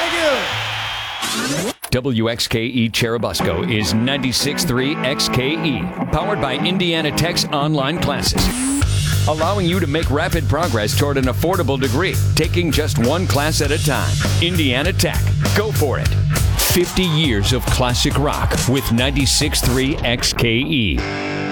Thank you. WXKE Cherubusco is 96.3 XKE, powered by Indiana Tech's online classes, allowing you to make rapid progress toward an affordable degree, taking just one class at a time. Indiana Tech. Go for it. 50 years of classic rock with 96.3 XKE.